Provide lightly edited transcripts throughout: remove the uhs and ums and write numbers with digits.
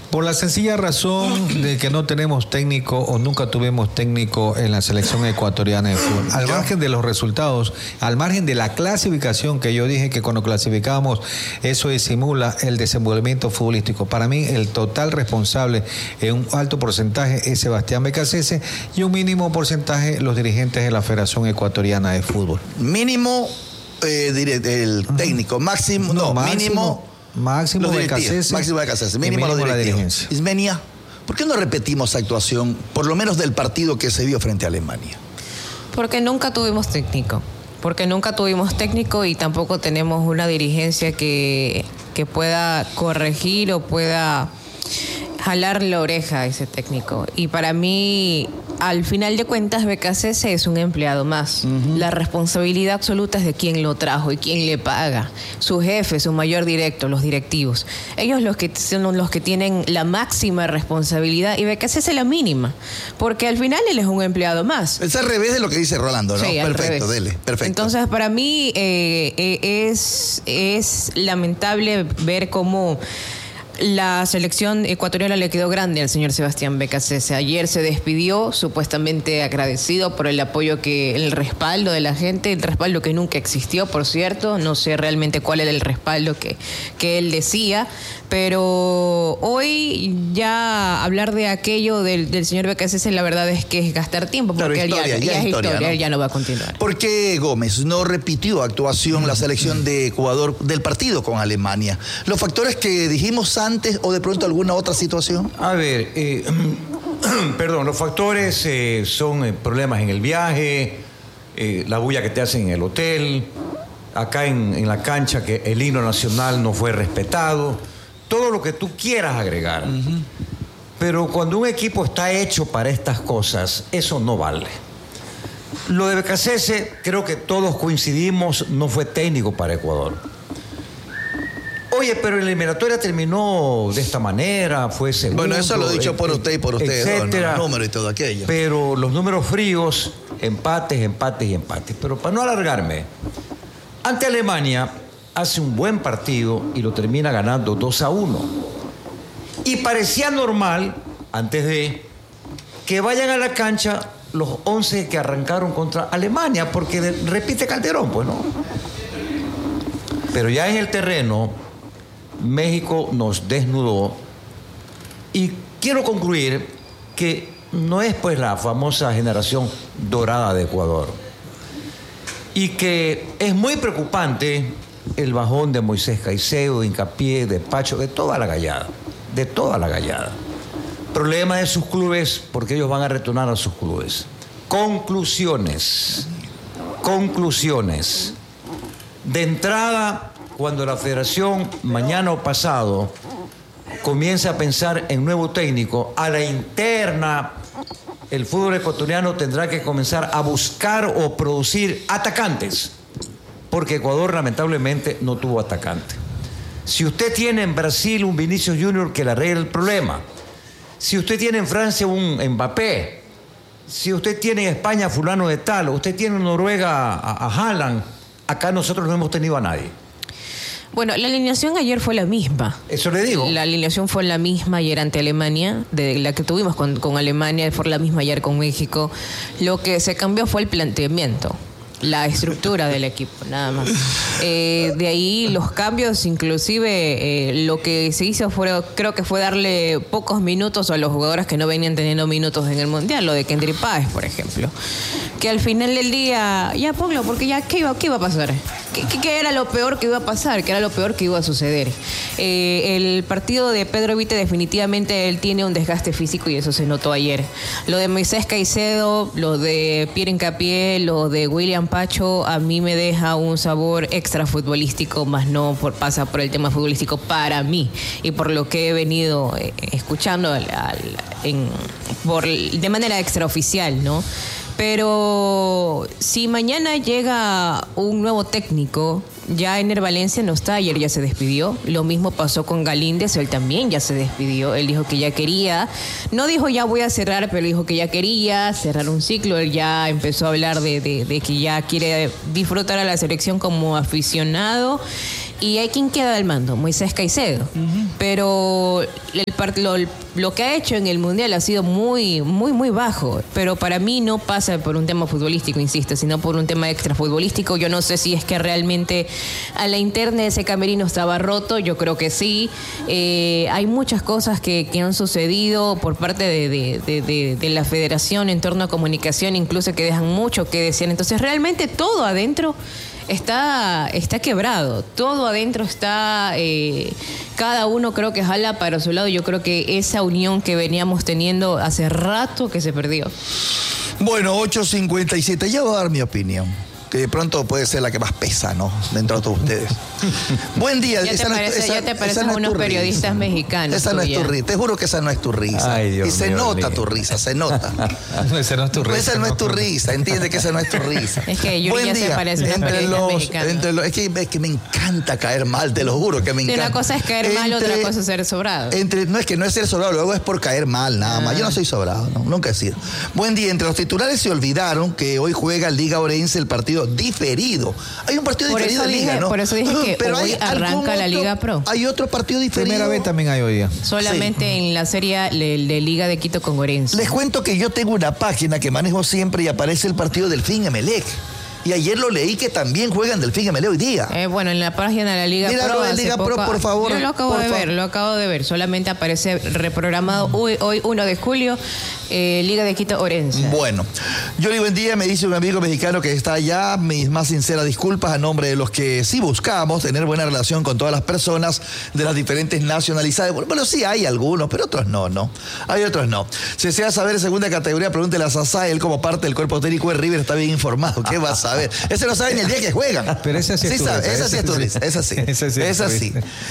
Por la sencilla razón de que no tenemos técnico o nunca tuvimos técnico en la selección ecuatoriana de fútbol. Al margen de los resultados, al margen de la clasificación, que yo dije que cuando clasificamos eso disimula el desenvolvimiento futbolístico. Para mí el total responsable en un alto porcentaje es Sebastián Beccacece y un mínimo porcentaje los dirigentes de la Federación Ecuatoriana de Fútbol. Mínimo el técnico, máximo, mínimo... Máximo Beccacece, mínimo la dirigencia. Ismenia, ¿por qué no repetimos actuación, por lo menos del partido que se vio frente a Alemania? Porque nunca tuvimos técnico. Y tampoco tenemos una dirigencia que pueda corregir o pueda jalar la oreja a ese técnico. Y para mí, al final de cuentas, Beccacece es un empleado más. La responsabilidad absoluta es de quien lo trajo y quien le paga. Su jefe, su mayor directo, los directivos. Ellos son los que tienen la máxima responsabilidad y Beccacece la mínima. Porque al final él es un empleado más. Es al revés de lo que dice Rolando, ¿no? Sí, perfecto, dele, perfecto. Entonces, para mí es lamentable ver cómo la selección ecuatoriana le quedó grande al señor Sebastián Beccacece. Ayer se despidió, supuestamente agradecido por el apoyo el respaldo de la gente, el respaldo que nunca existió, por cierto. No sé realmente cuál era el respaldo que él decía, pero hoy ya hablar de aquello del señor Beccacece, la verdad es que es gastar tiempo, porque claro, ya es historia, ¿no? Él ya no va a continuar. ¿Por qué Gómez no repitió actuación la selección de Ecuador del partido con Alemania? ¿Los factores que dijimos antes o de pronto alguna otra situación? A ver, los factores son problemas en el viaje, la bulla que te hacen en el hotel, acá en la cancha que el himno nacional no fue respetado, todo lo que tú quieras agregar. Pero cuando un equipo está hecho para estas cosas, eso no vale. Lo de Beccacece, creo que todos coincidimos, no fue técnico para Ecuador. Oye, pero la eliminatoria terminó de esta manera, fue segundo. Bueno, eso lo he dicho por usted y por ustedes, etcétera, los números y todo aquello. Pero los números fríos, empates. Pero para no alargarme, ante Alemania hace un buen partido y lo termina ganando 2-1. Y parecía normal, antes de que vayan a la cancha los 11 que arrancaron contra Alemania, porque repite Calderón, pues, ¿no? Pero ya en el terreno, México nos desnudó y quiero concluir que no es pues la famosa generación dorada de Ecuador y que es muy preocupante el bajón de Moisés Caicedo, de Hincapié, de Pacho, de toda la gallada. Problema de sus clubes porque ellos van a retornar a sus clubes. Conclusiones. De entrada, cuando la federación mañana o pasado comience a pensar en nuevo técnico, a la interna, el fútbol ecuatoriano tendrá que comenzar a buscar o producir atacantes, porque Ecuador lamentablemente no tuvo atacante. Si usted tiene en Brasil un Vinicius Junior que le arregle el problema, si usted tiene en Francia un Mbappé, si usted tiene en España fulano de tal, usted tiene en Noruega a Haaland, acá nosotros no hemos tenido a nadie. Bueno, la alineación ayer fue la misma. Eso le digo. La alineación fue la misma ayer ante Alemania, de la que tuvimos con Alemania, fue la misma ayer con México. Lo que se cambió fue el planteamiento, la estructura del equipo, nada más. De ahí los cambios, inclusive lo que se hizo creo que fue darle pocos minutos a los jugadores que no venían teniendo minutos en el Mundial, lo de Kendry Páez, por ejemplo. Que al final del día, ya ponlo, porque ya ¿qué iba a pasar? ¿Qué era lo peor que iba a pasar? ¿Qué era lo peor que iba a suceder? El partido de Pedro Vite, definitivamente él tiene un desgaste físico y eso se notó ayer. Lo de Moisés Caicedo, lo de Pierre Hincapié, lo de William Pacho, a mí me deja un sabor extra futbolístico, más no pasa por el tema futbolístico para mí y por lo que he venido escuchando de manera extraoficial, ¿no? Pero si mañana llega un nuevo técnico, ya Ener Valencia no está, ayer ya se despidió. Lo mismo pasó con Galíndez, él también ya se despidió. Él dijo que ya quería, no dijo ya voy a cerrar, pero dijo que ya quería cerrar un ciclo. Él ya empezó a hablar de que ya quiere disfrutar a la selección como aficionado Y hay quien queda al mando, Moisés Caicedo. Pero lo que ha hecho en el Mundial ha sido muy, muy, muy bajo. Pero para mí no pasa por un tema futbolístico, insisto, sino por un tema extrafutbolístico. Yo no sé si es que realmente a la interna ese camerino estaba roto, yo creo que sí. Hay muchas cosas que han sucedido por parte de la federación en torno a comunicación, incluso que dejan mucho que decir. Entonces realmente todo adentro está quebrado, todo adentro está, cada uno creo que jala para su lado. Yo creo que esa unión que veníamos teniendo hace rato que se perdió. Bueno, 8:57, ya voy a dar mi opinión, que de pronto puede ser la que más pesa, ¿no? Dentro de todos ustedes. Buen día. Ya te parecen unos periodistas mexicanos. Esa no es tu risa. Te juro que esa no es tu risa. Ay, Dios y se mío, nota Lee. tu risa, se nota. Esa no es tu risa. Esa no es tu risa, entiende que esa no es tu risa. Es que Yuri Buen ya se día. parece a unos periodistas mexicanos. Es que me encanta caer mal, te lo juro que me encanta. Una cosa es caer mal, otra cosa es ser sobrado. No es que no es ser sobrado, luego es por caer mal, nada más. Yo no soy sobrado, no, nunca he sido. Buen día. Entre los titulares se olvidaron que hoy juega Liga Orense el partido diferido. Hay un partido diferido de Liga, ¿no? Por eso dije que pero hoy arranca la Liga Pro. Hay otro partido diferido. Primera vez también hay hoy día. Solamente en la serie de Liga de Quito con Orense. Les cuento que yo tengo una página que manejo siempre y aparece el partido Delfín Emelec. Y ayer lo leí que también juegan Delfín Emelec hoy día. Bueno, en la página de la Liga Mira, Pro. lo de Liga Pro, por favor. Yo lo acabo de ver. Solamente aparece reprogramado hoy 1 de julio, Liga de Quito Orense. Bueno, Yoli, buen día. Me dice un amigo mexicano que está allá. Mis más sinceras disculpas a nombre de los que sí buscamos tener buena relación con todas las personas de las diferentes nacionalidades. Bueno, sí hay algunos, pero otros no. Hay otros no. Si desea saber segunda categoría, pregúntele a Sasá. Él, como parte del cuerpo técnico de River, está bien informado. ¿Qué va a saber? Ese lo sabe ni el día que juegan. Pero esa sí es tu risa. Esa sí es tu risa. Esa sí. Esa sí.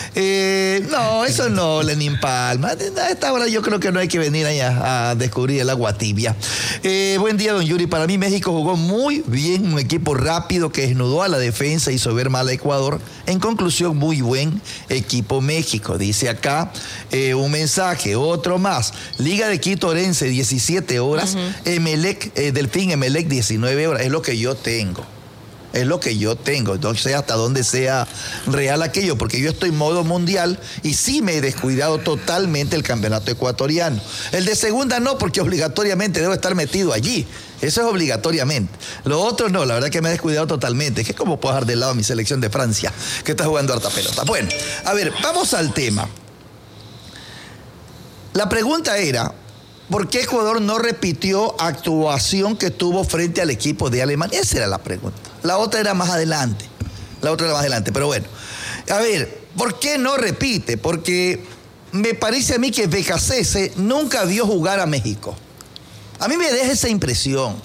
No, eso no, Lenín Palma. A esta hora yo creo que no hay que venir allá a descubrir el agua tibia. Buen día, don Yuri. Para mí México jugó muy bien, un equipo rápido que desnudó a la defensa y hizo ver mal a Ecuador. En conclusión, muy buen equipo México. Dice acá un mensaje, otro más. Liga de Quito Orense, 17 horas. Emelec, Delfín Emelec, 19 horas. Es lo que yo tengo. Es lo que yo tengo. No sé hasta dónde sea real aquello, porque yo estoy en modo mundial y sí me he descuidado totalmente el campeonato ecuatoriano. El de segunda no, porque obligatoriamente debo estar metido allí. Eso es obligatoriamente. Lo otro no, la verdad que me he descuidado totalmente. Es que como puedo dejar de lado a mi selección de Francia, que está jugando harta pelota. Bueno, a ver, vamos al tema. La pregunta era, ¿por qué Ecuador no repitió actuación que tuvo frente al equipo de Alemania? Esa era la pregunta. La otra era más adelante. Pero bueno, a ver, ¿por qué no repite? Porque me parece a mí que Becasese nunca vio jugar a México. A mí me deja esa impresión.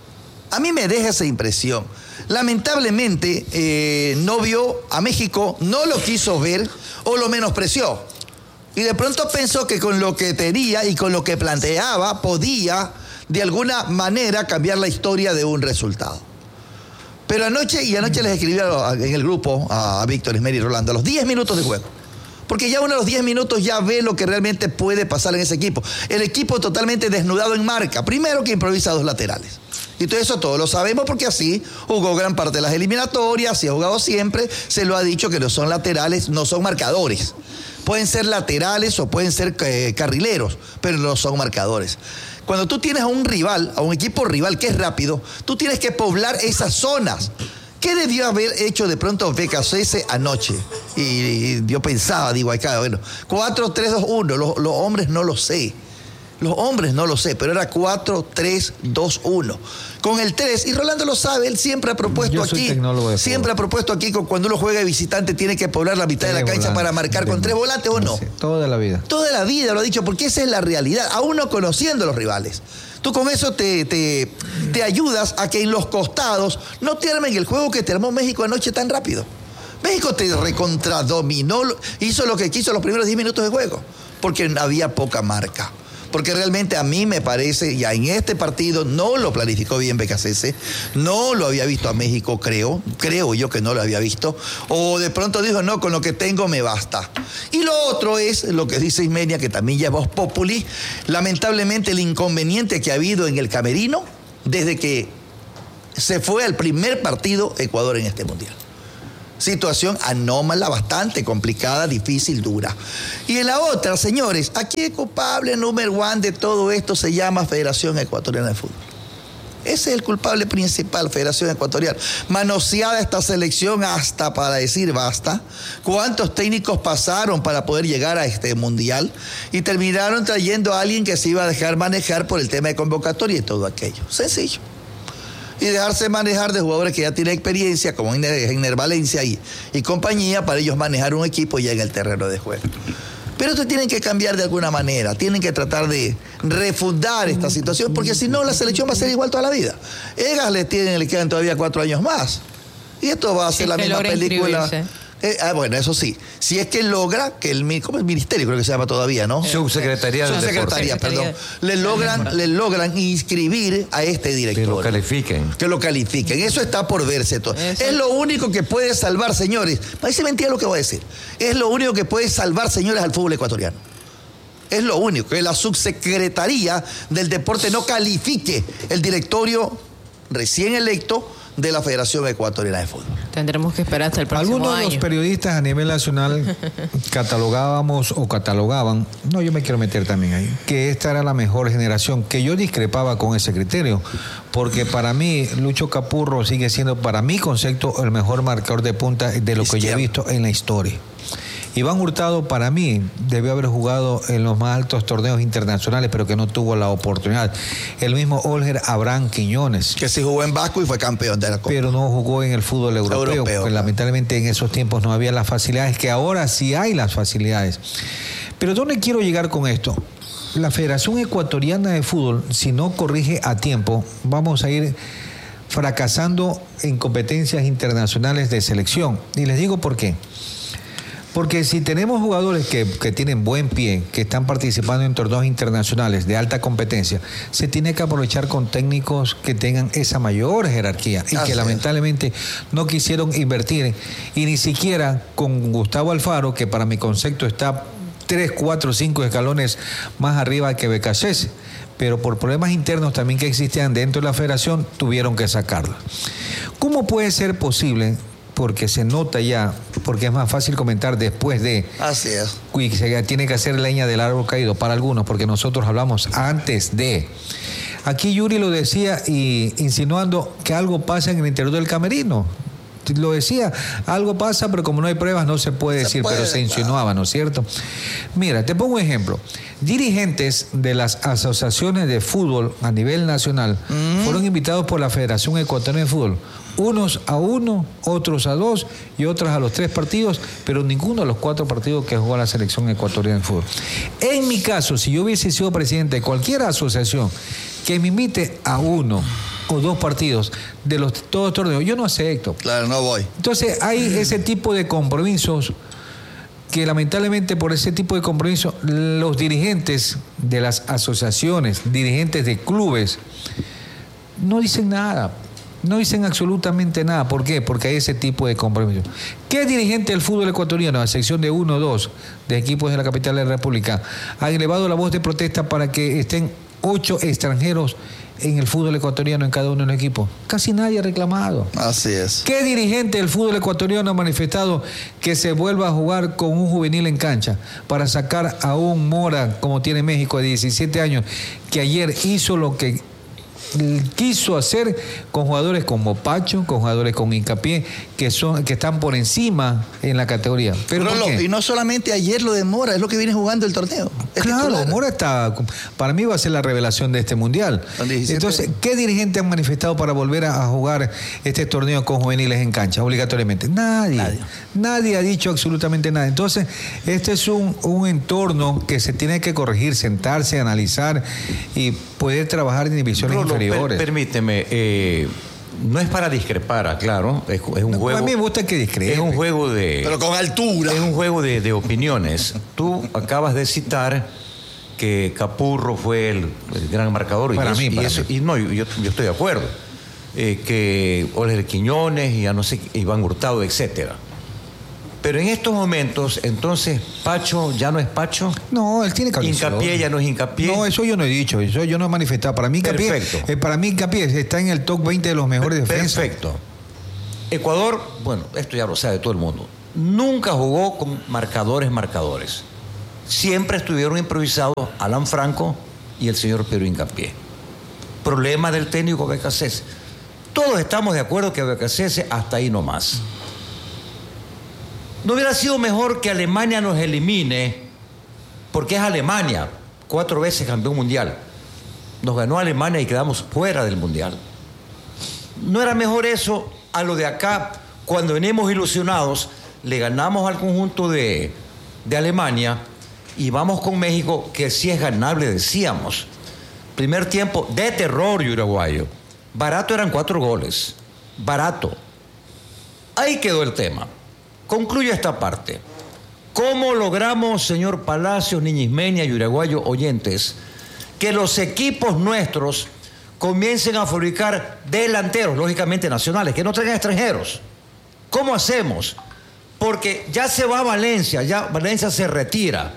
Lamentablemente no vio a México, no lo quiso ver o lo menospreció. Y de pronto pensó que con lo que tenía y con lo que planteaba podía de alguna manera cambiar la historia de un resultado. Pero anoche les escribí en el grupo a Víctor, Esmer y Rolando a los 10 minutos de juego. Porque ya uno a los 10 minutos ya ve lo que realmente puede pasar en ese equipo. El equipo totalmente desnudado en marca. Primero que improvisa 2 laterales. Y todo eso todos lo sabemos porque así jugó gran parte de las eliminatorias, así ha jugado siempre. Se lo ha dicho que no son laterales, no son marcadores. Pueden ser laterales o pueden ser carrileros, pero no son marcadores. Cuando tú tienes a un rival, a un equipo rival que es rápido, tú tienes que poblar esas zonas. ¿Qué debió haber hecho de pronto Becasese anoche? Y yo pensaba, acá, bueno, 4-3-2-1, los hombres no lo sé. Pero era 4-3-2-1. Con el 3, y Rolando lo sabe, él siempre ha propuesto aquí, cuando uno juega de visitante tiene que poblar la mitad de la cancha para marcar con 3 volantes, ¿o no? Sí, toda la vida. Toda la vida lo ha dicho, porque esa es la realidad, aún no conociendo a los rivales. Tú con eso te ayudas a que en los costados no te armen el juego que te armó México anoche tan rápido. México te recontradominó, hizo lo que quiso los primeros 10 minutos de juego, porque había poca marca. Porque realmente a mí me parece, ya en este partido no lo planificó bien Becasese, no lo había visto a México, creo yo que no lo había visto, o de pronto dijo, no, con lo que tengo me basta. Y lo otro es lo que dice Ismenia, que también ya es voz populi, lamentablemente el inconveniente que ha habido en el camerino desde que se fue al primer partido Ecuador en este mundial. Situación anómala, bastante complicada, difícil, dura. Y en la otra, señores, aquí el culpable número 1 de todo esto se llama Federación Ecuatoriana de Fútbol. Ese es el culpable principal, Federación Ecuatoriana. Manoseada esta selección hasta para decir basta. ¿Cuántos técnicos pasaron para poder llegar a este mundial? Y terminaron trayendo a alguien que se iba a dejar manejar por el tema de convocatoria y todo aquello. Sencillo. Y dejarse manejar de jugadores que ya tienen experiencia, como Iner Valencia y compañía, para ellos manejar un equipo ya en el terreno de juego. Pero esto tienen que cambiar de alguna manera, tienen que tratar de refundar esta situación, porque si no la selección va a ser igual toda la vida. Egas le quedan todavía 4 años más. Y esto va a ser la misma película. Bueno, eso sí. Si es que logra que ¿cómo es? Ministerio creo que se llama todavía, ¿no? Subsecretaría del Subsecretaría, perdón. Le logran inscribir a este director. Que lo califiquen. Eso está por verse todo. Es lo único que puede salvar, señores. Parece mentira lo que voy a decir. Es lo único que puede salvar, señores, al fútbol ecuatoriano. Es lo único. Que la subsecretaría del deporte no califique el directorio recién electo de la Federación Ecuatoriana de Fútbol. Tendremos que esperar hasta el próximo año. Algunos de los periodistas a nivel nacional catalogaban, no, yo me quiero meter también ahí, que esta era la mejor generación, que yo discrepaba con ese criterio, porque para mí Lucho Capurro sigue siendo, para mi concepto, el mejor marcador de punta de lo que yo he visto en la historia. Iván Hurtado, para mí, debió haber jugado en los más altos torneos internacionales, pero que no tuvo la oportunidad. El mismo Olger Abraham Quiñones. Que sí jugó en Vasco y fue campeón de la Copa. Pero no jugó en el fútbol europeo. Porque lamentablemente en esos tiempos no había las facilidades, que ahora sí hay las facilidades. Pero ¿dónde quiero llegar con esto? La Federación Ecuatoriana de Fútbol, si no corrige a tiempo, vamos a ir fracasando en competencias internacionales de selección. Y les digo por qué. Porque si tenemos jugadores que tienen buen pie, que están participando en torneos internacionales de alta competencia, se tiene que aprovechar con técnicos que tengan esa mayor jerarquía y que lamentablemente no quisieron invertir, y ni siquiera con Gustavo Alfaro, que para mi concepto está 3, 4, 5 escalones más arriba que Becachese, pero por problemas internos también que existían dentro de la federación tuvieron que sacarlo. ¿Cómo puede ser posible? Porque se nota ya, porque es más fácil comentar después de... Así es. Y se tiene que hacer leña del árbol caído para algunos, porque nosotros hablamos antes de... Aquí Yuri lo decía y insinuando que algo pasa en el interior del camerino. Lo decía, algo pasa, pero como no hay pruebas no se puede decir, pero se insinuaba, ¿no es cierto? Mira, te pongo un ejemplo. Dirigentes de las asociaciones de fútbol a nivel nacional fueron invitados por la Federación Ecuatoriana de Fútbol. Unos a 1, otros a 2 y otros a los 3 partidos, pero ninguno de los 4 partidos que jugó la selección ecuatoriana de fútbol. En mi caso, si yo hubiese sido presidente de cualquier asociación que me invite a 1 o 2 partidos de todos los torneos, yo no acepto. Claro, no voy. Entonces hay ese tipo de compromisos que lamentablemente por ese tipo de compromisos los dirigentes de las asociaciones, dirigentes de clubes, no dicen nada. No dicen absolutamente nada. ¿Por qué? Porque hay ese tipo de compromiso. ¿Qué dirigente del fútbol ecuatoriano, a sección de 1 o 2 de equipos de la capital de la República, ha elevado la voz de protesta para que estén 8 extranjeros en el fútbol ecuatoriano en cada uno de los equipos? Casi nadie ha reclamado. Así es. ¿Qué dirigente del fútbol ecuatoriano ha manifestado que se vuelva a jugar con un juvenil en cancha para sacar a un Mora, como tiene México, de 17 años, que ayer hizo lo que quiso hacer con jugadores como Pacho, con jugadores con Hincapié, que están por encima en la categoría? ¿Pero por qué? Y no solamente ayer lo de Mora, es lo que viene jugando el torneo. Claro, Mora para mí va a ser la revelación de este mundial. Entonces, ¿qué dirigente han manifestado para volver a jugar este torneo con juveniles en cancha obligatoriamente? Nadie ha dicho absolutamente nada. Entonces, este es un entorno que se tiene que corregir, sentarse, analizar y poder trabajar en divisiones inferiores. Permíteme, no es para discrepar, claro, es un juego. A mí me gusta que discrepe. Es un juego de... Pero con altura. Es un juego de opiniones. Tú acabas de citar que Capurro fue el gran marcador. Para mí. Yo estoy de acuerdo. Que Olger Quiñones y no sé, Iván Hurtado, etcétera. Pero en estos momentos, entonces, ¿Pacho ya no es Pacho? No, él tiene calificación. ¿Hincapié ya no es Hincapié? No, eso yo no he dicho, eso yo no he manifestado. Para mí Hincapié está en el top 20 de los mejores defensas. Perfecto. Ecuador, bueno, esto ya lo sabe todo el mundo, nunca jugó con marcadores. Siempre estuvieron improvisados Alan Franco y el señor Pedro Hincapié. Problema del técnico Becasese. Todos estamos de acuerdo que Becasese hasta ahí nomás. ¿No hubiera sido mejor que Alemania nos elimine? Porque es Alemania, 4 veces campeón mundial. Nos ganó Alemania y quedamos fuera del mundial. ¿No era mejor eso a lo de acá? Cuando venimos ilusionados, le ganamos al conjunto de Alemania y vamos con México, que sí es ganable, decíamos. Primer tiempo de terror uruguayo. Barato eran 4 goles. Barato. Ahí quedó el tema. Concluyo esta parte. ¿Cómo logramos, señor Palacios, Niñismenia y uruguayo oyentes, que los equipos nuestros comiencen a fabricar delanteros, lógicamente nacionales, que no traigan extranjeros? ¿Cómo hacemos? Porque ya se va a Valencia, ya Valencia se retira.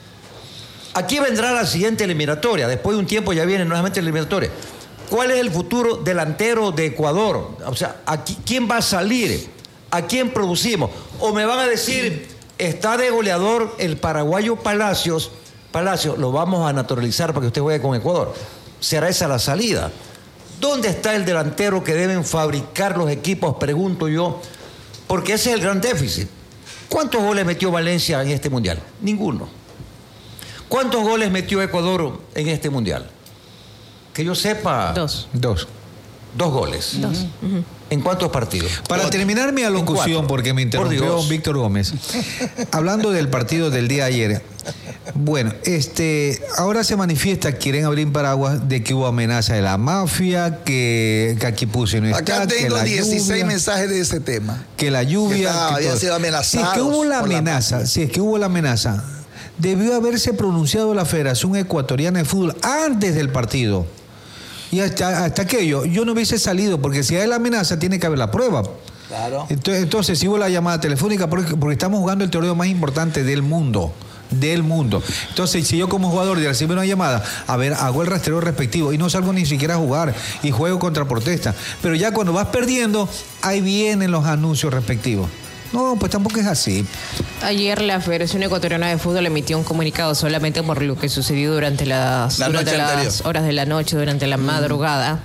Aquí vendrá la siguiente eliminatoria, después de un tiempo ya viene nuevamente la eliminatoria. ¿Cuál es el futuro delantero de Ecuador? O sea, ¿quién va a salir? ¿A quién producimos? O me van a decir, está de goleador el paraguayo Palacios, lo vamos a naturalizar para que usted juegue con Ecuador. ¿Será esa la salida? ¿Dónde está el delantero que deben fabricar los equipos? Pregunto yo, porque ese es el gran déficit. ¿Cuántos goles metió Valencia en este mundial? Ninguno. ¿Cuántos goles metió Ecuador en este mundial? Que yo sepa... 2. 2 goles. ¿En cuántos partidos? Para terminar mi alocución, porque me interrumpió Víctor Gómez, hablando del partido del día de ayer. Bueno, ahora se manifiesta, quieren abrir paraguas de que hubo amenaza de la mafia, que aquí puse no está. Acá tengo que 16 mensajes de ese tema. Que la lluvia... Que habían sido amenazados. Si es que hubo la amenaza, debió haberse pronunciado la Federación Ecuatoriana de Fútbol antes del partido. Y hasta aquello, yo no hubiese salido, porque si hay la amenaza, tiene que haber la prueba. Claro. Entonces, si hubo la llamada telefónica, porque estamos jugando el torneo más importante del mundo. Entonces, si yo como jugador recibo una llamada, a ver, hago el rastreo respectivo y no salgo ni siquiera a jugar y juego contra protesta. Pero ya cuando vas perdiendo, ahí vienen los anuncios respectivos. No, pues tampoco es así. Ayer la Federación Ecuatoriana de Fútbol emitió un comunicado solamente por lo que sucedió durante las horas de la noche, durante la madrugada.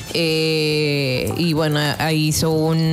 Y bueno, ahí hizo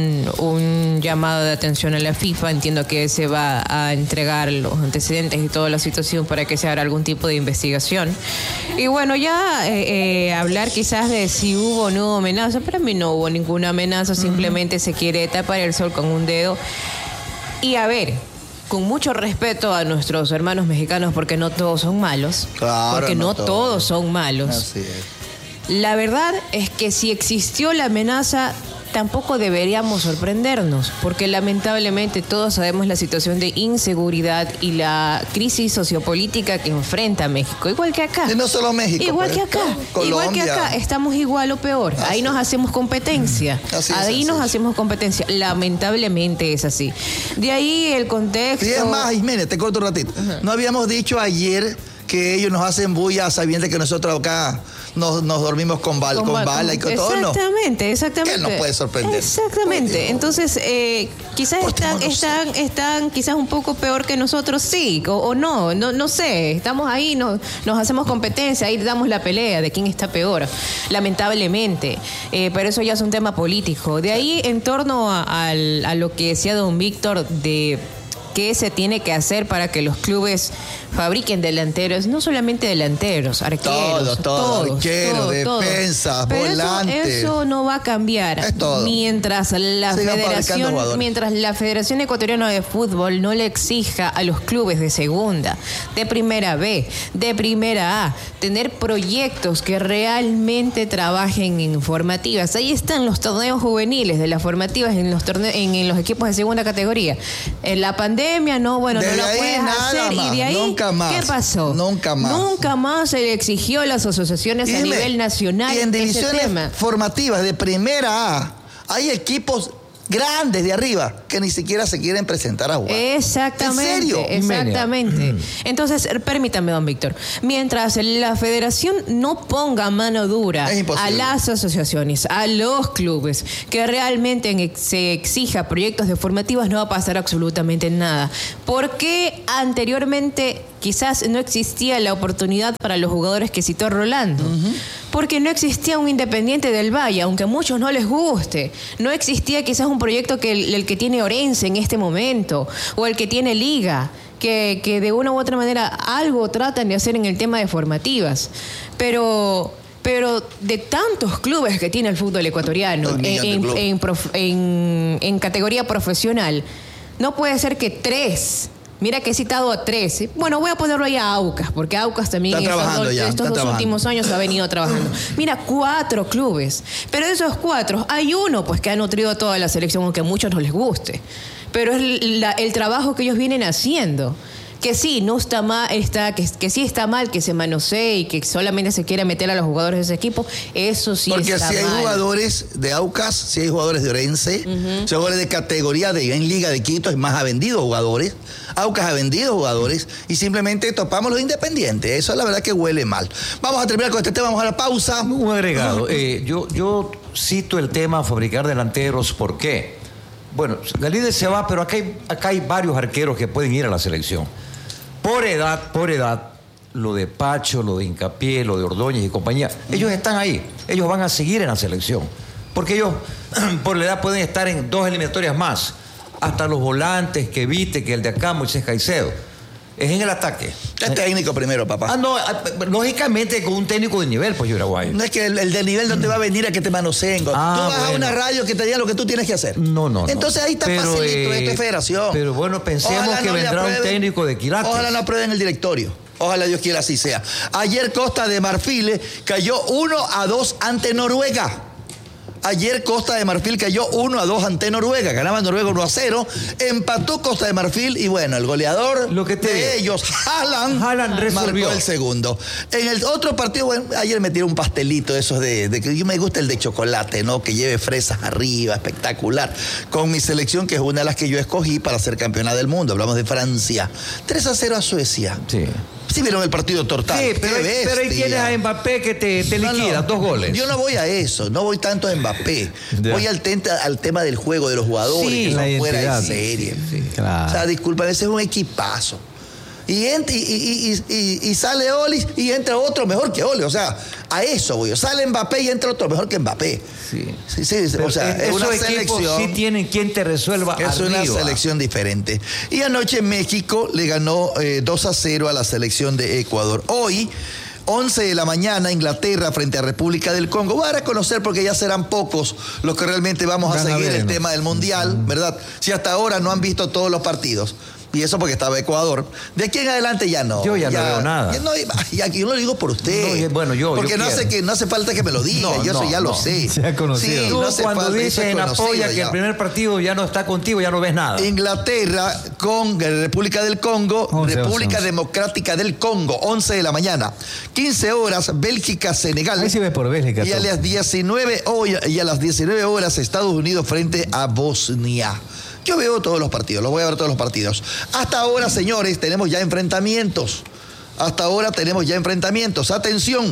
un llamado de atención a la FIFA. Entiendo que se va a entregar los antecedentes y toda la situación para que se haga algún tipo de investigación. Y bueno, ya hablar quizás de si hubo o no amenaza. Para mí no hubo ninguna amenaza, simplemente se quiere tapar el sol con un dedo. Y a ver, con mucho respeto a nuestros hermanos mexicanos, porque no todos son malos. Claro, porque no todos son malos. Así es. La verdad es que si existió la amenaza, tampoco deberíamos sorprendernos, porque lamentablemente todos sabemos la situación de inseguridad y la crisis sociopolítica que enfrenta México, igual que acá. Y no solo México. Igual que acá. Colombia. Igual que acá, estamos igual o peor. Ahí nos hacemos competencia. Hacemos competencia. Lamentablemente es así. De ahí el contexto. Y es más, Ismene, te corto un ratito. No habíamos dicho ayer que ellos nos hacen bulla sabiendo que nosotros acá nos dormimos con bala y con todo, ¿no? Exactamente. Que no puede sorprender. Exactamente. Entonces, quizás están quizás un poco peor que nosotros, sí, o no sé. Estamos ahí, nos hacemos competencia, ahí damos la pelea de quién está peor, lamentablemente. Pero eso ya es un tema político. De ahí, en torno a lo que decía don Víctor de qué se tiene que hacer para que los clubes fabriquen delanteros, no solamente delanteros, arqueros, todos, arqueros, defensas, volantes. Eso no va a cambiar mientras la Federación Ecuatoriana de Fútbol no le exija a los clubes de segunda, de primera B, de primera A, tener proyectos que realmente trabajen en formativas. Ahí están los torneos juveniles de las formativas en los equipos de segunda categoría. En la pandemia, no lo puedes hacer. Y de ahí, ¿qué pasó? Nunca más se le exigió a las asociaciones a nivel nacional y en ese divisiones tema. formativas de primera A hay equipos grandes de arriba, que ni siquiera se quieren presentar a jugar. Exactamente. ¿En serio? Exactamente. Entonces, permítame, don Víctor, mientras la federación no ponga mano dura a las asociaciones, a los clubes, que realmente se exija proyectos de formativas, no va a pasar absolutamente nada. ¿Por qué anteriormente quizás no existía la oportunidad para los jugadores que citó Rolando? Porque no existía un Independiente del Valle, aunque a muchos no les guste. No existía quizás un proyecto que el que tiene Orense en este momento, o el que tiene Liga, que de una u otra manera algo tratan de hacer en el tema de formativas. Pero de tantos clubes que tiene el fútbol ecuatoriano en categoría profesional, no puede ser que 3... Mira que he citado a 13. Bueno, voy a ponerlo ahí a Aucas, porque Aucas también estos dos últimos años ha venido trabajando. Mira, 4 clubes. Pero de esos 4, hay uno pues que ha nutrido a toda la selección, aunque a muchos no les guste. Pero es el trabajo que ellos vienen haciendo. Que sí, no está mal, que sí está mal que se manosee y que solamente se quiera meter a los jugadores de ese equipo, eso sí porque está mal. Porque si hay jugadores de Aucas, si hay jugadores de Orense, si hay jugadores de categoría en Liga de Quito, es más, ha vendido jugadores, Aucas ha vendido jugadores, y simplemente topamos los Independientes. Eso la verdad que huele mal. Vamos a terminar con este tema, vamos a la pausa. Un agregado. Yo cito el tema fabricar delanteros, ¿por qué? Bueno, Galíndez se va, pero acá hay varios arqueros que pueden ir a la selección. Por edad, lo de Pacho, lo de Hincapié, lo de Ordóñez y compañía, ellos están ahí, ellos van a seguir en la selección, porque ellos por la edad pueden estar en 2 eliminatorias más, hasta los volantes, que Vite, que el de acá, Moisés Caicedo, es en el ataque. Es técnico primero, papá. No, lógicamente con un técnico de nivel, pues Yuraguay. No es que el de nivel no te va a venir a que te manoseen. Tú vas a una radio que te diga lo que tú tienes que hacer. No. Entonces ahí está facilito, esto es federación. Pero bueno, pensemos que vendrá un técnico de quilates. Ojalá no aprueben el directorio. Ojalá Dios quiera así sea. Ayer Costa de Marfil cayó 1-2 ante Noruega. Ayer Costa de Marfil cayó 1-2 ante Noruega. Ganaba Noruega 1-0. Empató Costa de Marfil y bueno, el goleador de ellos, Haaland resolvió, marcó el segundo. En el otro partido, bueno, ayer me tiró un pastelito esos de que yo me gusta el de chocolate, ¿no? Que lleve fresas arriba, espectacular. Con mi selección, que es una de las que yo escogí para ser campeona del mundo. Hablamos de Francia. 3-0 a Suecia. Sí. Sí vieron el partido total. Sí, pero ahí tienes a Mbappé que te liquida 2 goles. Yo no voy a eso, no voy tanto a Mbappé. Voy al tema del juego, de los jugadores, que son fuera de serie. Sí, claro. O sea, disculpa, ese es un equipazo. Y sale Oli y entra otro mejor que Oli. O sea, a eso voy. Sale Mbappé y entra otro mejor que Mbappé. Sí. O sea, es una selección. Sí tienen quien te resuelva es arriba. Una selección diferente. Y anoche México le ganó 2-0 a la selección de Ecuador. Hoy, 11 de la mañana, Inglaterra frente a República del Congo. Voy a reconocer porque ya serán pocos los que realmente vamos a seguir el tema del Mundial, ¿verdad? Si hasta ahora no han visto todos los partidos. Y eso porque estaba Ecuador. De aquí en adelante ya no. Yo ya no veo nada. Y aquí yo lo digo por usted. No, bueno, porque no hace falta que me lo diga. Yo eso ya lo sé. Se ha conocido. Sí, tú no hace cuando falta, dices en apoya que el primer partido ya no está contigo, ya no ves nada. Inglaterra con República del Congo, 11. Democrática del Congo, 11 de la mañana. 15 horas, Bélgica, Senegal. Ahí sí ves por Bélgica. Y a las 19 horas, Estados Unidos frente a Bosnia. Yo veo todos los partidos, los voy a ver todos los partidos. Hasta ahora, señores, tenemos ya enfrentamientos. Atención.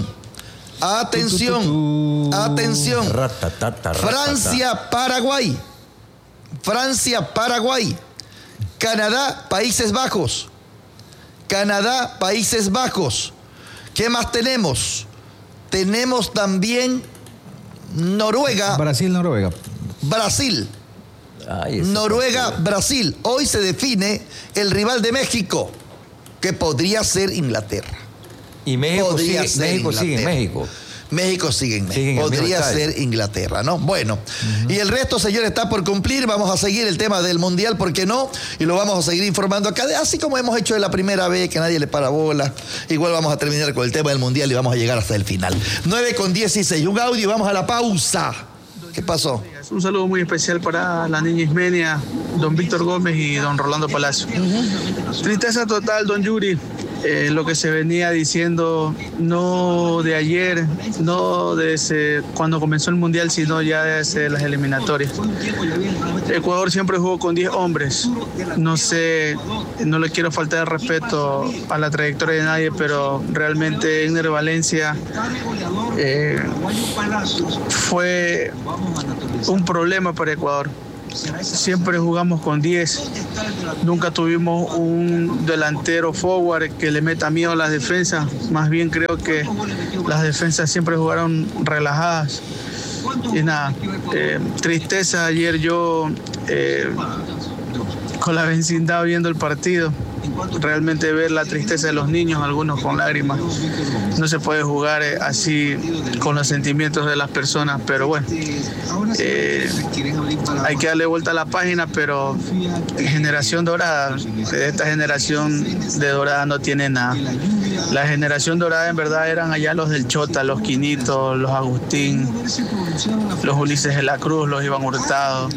Francia-Paraguay. Canadá-Países Bajos. ¿Qué más tenemos? Tenemos también Noruega. Brasil-Noruega. Noruega-Brasil. Hoy se define el rival de México, que podría ser Inglaterra. Y México sigue en México. México sigue en México. Podría ser Inglaterra, ¿no? Bueno, y el resto, señores, está por cumplir. Vamos a seguir el tema del Mundial, ¿por qué no? Y lo vamos a seguir informando acá, así como hemos hecho de la primera vez, que nadie le para bola. Igual vamos a terminar con el tema del Mundial y vamos a llegar hasta el final. 9:16, un audio y vamos a la pausa. ¿Qué pasó? Un saludo muy especial para la niña Ismenia, don Víctor Gómez y don Rolando Palacio. Tristeza total, don Yuri. lo que se venía diciendo, no de ayer, no desde cuando comenzó el Mundial, sino ya desde las eliminatorias. Ecuador siempre jugó con 10 hombres. No sé, no le quiero faltar el respeto a la trayectoria de nadie, pero realmente Ener Valencia fue un problema para Ecuador. Siempre jugamos con 10. Nunca tuvimos un delantero forward que le meta miedo a las defensas. Más bien creo que las defensas siempre jugaron relajadas. Y nada, tristeza. Ayer yo con la vecindad viendo el partido, realmente ver la tristeza de los niños, algunos con lágrimas. No se puede jugar así con los sentimientos de las personas, pero bueno, hay que darle vuelta a la página, pero generación dorada, esta generación de dorada no tiene nada. La generación dorada en verdad eran allá los del Chota, los Quinitos, los Agustín, los Ulises de la Cruz, los Iván Hurtado,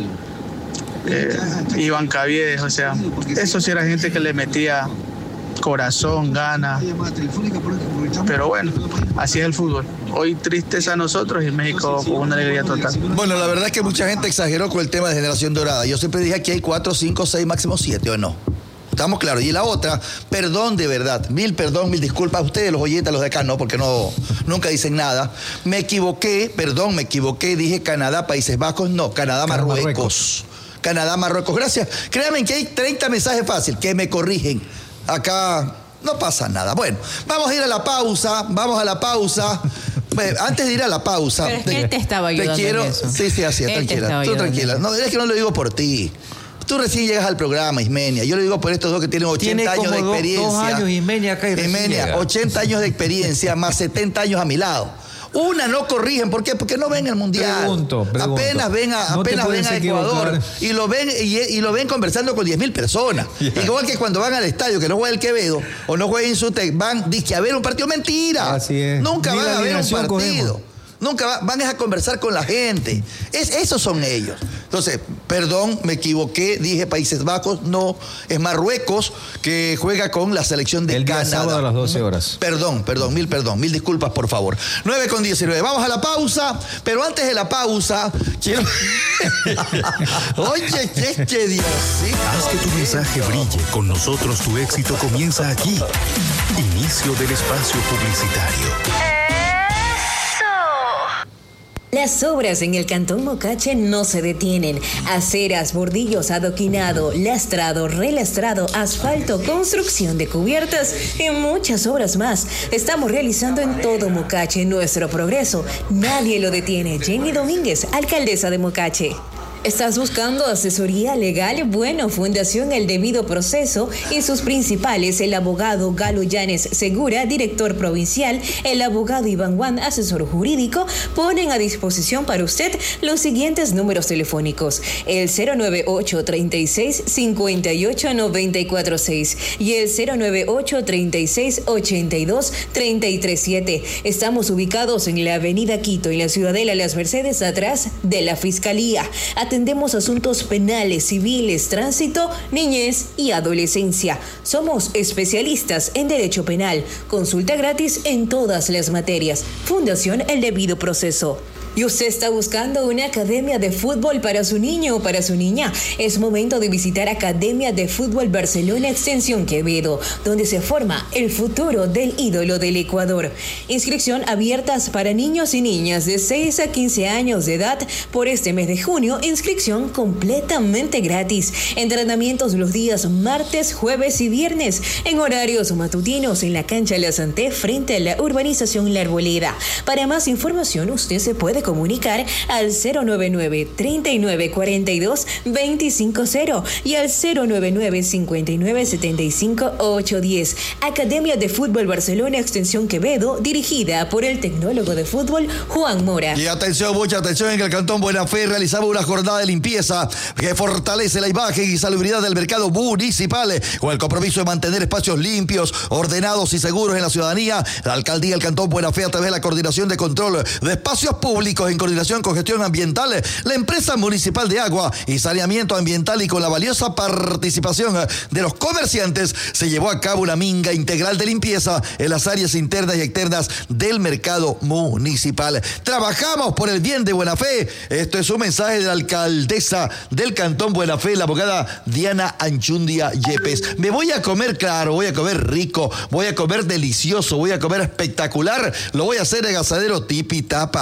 Iván Caviedes, o sea, eso sí era gente que le metía corazón, ganas, pero bueno, así es el fútbol. Hoy tristeza a nosotros y México con una alegría total. Bueno, la verdad es que mucha gente exageró con el tema de generación dorada. Yo siempre dije que hay 4, 5, 6, máximo 7, ¿o no? Estamos claros. Y la otra, perdón de verdad, mil disculpas a ustedes, los oyentes, los de acá, no, porque nunca dicen nada. Me equivoqué, dije Canadá, Países Bajos, no, Canadá, Marruecos. Canadá, Marruecos. Gracias. Créanme que hay 30 mensajes fáciles que me corrigen. Acá no pasa nada. Bueno, vamos a ir a la pausa. Antes de ir a la pausa. Pero es que él te estaba ayudando en eso. Sí, así es, tranquila. Tú tranquila. No, es que no lo digo por ti. Tú recién llegas al programa, Ismenia. Yo lo digo por estos dos que tienen 80 años de experiencia. 2 años, Ismenia, acá y Ismenia, 80 años de experiencia, más 70 años a mi lado. Una no corrigen, ¿por qué? Porque no ven el Mundial. Pregunto. Apenas ven a Ecuador y lo ven conversando con 10.000 personas. Yeah. Igual que cuando van al estadio, que no juega el Quevedo o no juega Insutec, van dizque a ver un partido. Mentira. Así es. Nunca van a ver un partido. Cogemos. Nunca van a conversar con la gente. Esos son ellos. Entonces, perdón, me equivoqué, dije Países Bajos, no, es Marruecos que juega con la selección de Canadá. El día sábado a las 12 horas. Perdón, mil disculpas, por favor. 9:19, vamos a la pausa, pero antes de la pausa, quiero... Oye, qué Dios. ¿Sí? Haz que tu mensaje brille. Con nosotros tu éxito comienza aquí. Inicio del espacio publicitario. Las obras en el Cantón Mocache no se detienen. Aceras, bordillos, adoquinado, lastrado, relastrado, asfalto, construcción de cubiertas y muchas obras más. Estamos realizando en todo Mocache nuestro progreso. Nadie lo detiene. Jenny Domínguez, alcaldesa de Mocache. ¿Estás buscando asesoría legal? Bueno, Fundación El Debido Proceso y sus principales, el abogado Galo Llanes Segura, director provincial, el abogado Iván Juan, asesor jurídico, ponen a disposición para usted los siguientes números telefónicos: el 098-36-58-946 y el 098-36-82-337. Estamos ubicados en la avenida Quito, en la Ciudadela Las Mercedes, atrás de la Fiscalía. Atendemos asuntos penales, civiles, tránsito, niñez y adolescencia. Somos especialistas en derecho penal. Consulta gratis en todas las materias. Fundación El Debido Proceso. ¿Y usted está buscando una academia de fútbol para su niño o para su niña? Es momento de visitar Academia de Fútbol Barcelona Extensión Quevedo, donde se forma el futuro del ídolo del Ecuador. Inscripción abiertas para niños y niñas de 6 a 15 años de edad por este mes de junio. Inscripción completamente gratis. Entrenamientos los días martes, jueves y viernes en horarios matutinos en la cancha La Santé frente a la urbanización La Arboleda. Para más información usted se puede comunicar al 099-3942-250 y al 099-5975-810. Academia de Fútbol Barcelona Extensión Quevedo, dirigida por el tecnólogo de fútbol Juan Mora. Y atención, mucha atención, en que el Cantón Buena Fe realizaba una jornada de limpieza que fortalece la imagen y salubridad del mercado municipal con el compromiso de mantener espacios limpios, ordenados y seguros en la ciudadanía. La alcaldía del Cantón Buena Fe, a través de la Coordinación de Control de Espacios Públicos, públicos en coordinación con gestión ambiental, la empresa municipal de agua y saneamiento ambiental y con la valiosa participación de los comerciantes, se llevó a cabo una minga integral de limpieza en las áreas internas y externas del mercado municipal. Trabajamos por el bien de Buenafé. Esto es un mensaje de la alcaldesa del Cantón Buenafé, la abogada Diana Anchundia Yepes. Me voy a comer, claro, voy a comer rico, voy a comer delicioso, voy a comer espectacular, lo voy a hacer en asadero tipi tapa.